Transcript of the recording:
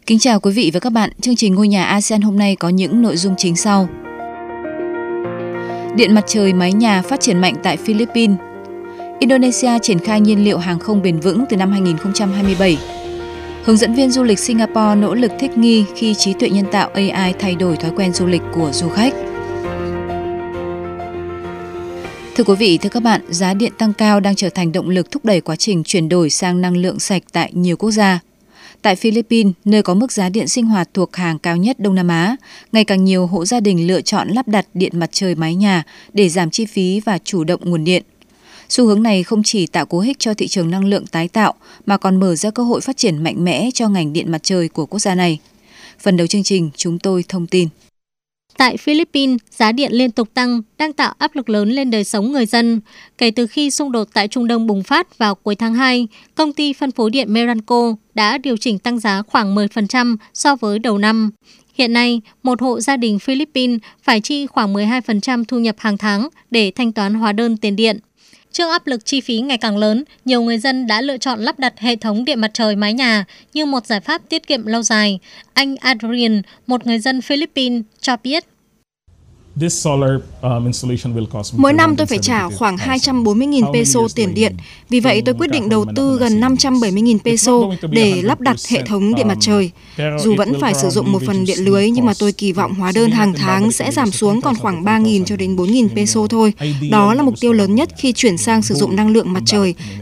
Kính chào quý vị và các bạn. Chương trình Ngôi nhà ASEAN hôm nay có những nội dung chính sau. Điện mặt trời mái nhà phát triển mạnh tại Philippines. Indonesia triển khai nhiên liệu hàng không bền vững từ năm 2027. Hướng dẫn viên du lịch Singapore nỗ lực thích nghi khi trí tuệ nhân tạo AI thay đổi thói quen du lịch của du khách. Thưa quý vị, thưa các bạn, giá điện tăng cao đang trở thành động lực thúc đẩy quá trình chuyển đổi sang năng lượng sạch tại nhiều quốc gia. Tại Philippines, nơi có mức giá điện sinh hoạt thuộc hàng cao nhất Đông Nam Á, ngày càng nhiều hộ gia đình lựa chọn lắp đặt điện mặt trời mái nhà để giảm chi phí và chủ động nguồn điện. Xu hướng này không chỉ tạo cú hích cho thị trường năng lượng tái tạo mà còn mở ra cơ hội phát triển mạnh mẽ cho ngành điện mặt trời của quốc gia này. Phần đầu chương trình, chúng tôi thông tin. Tại Philippines, giá điện liên tục tăng đang tạo áp lực lớn lên đời sống người dân. Kể từ khi xung đột tại Trung Đông bùng phát vào cuối tháng 2, công ty phân phối điện Meralco đã điều chỉnh tăng giá khoảng 10% so với đầu năm. Hiện nay, một hộ gia đình Philippines phải chi khoảng 12% thu nhập hàng tháng để thanh toán hóa đơn tiền điện. Trước áp lực chi phí ngày càng lớn, nhiều người dân đã lựa chọn lắp đặt hệ thống điện mặt trời mái nhà như một giải pháp tiết kiệm lâu dài. Anh Adrian, một người dân Philippines, cho biết. Mỗi năm tôi phải trả khoảng 240.000 peso tiền điện. Vì vậy tôi quyết định đầu tư gần 570.000 peso để lắp đặt hệ thống điện mặt trời. Dù vẫn phải sử dụng một phần điện lưới nhưng mà tôi kỳ vọng hóa đơn hàng tháng sẽ giảm xuống còn khoảng 3.000 cho đến 4.000 peso thôi. Đó là mục tiêu lớn nhất khi chuyển sang sử dụng năng lượng mặt trời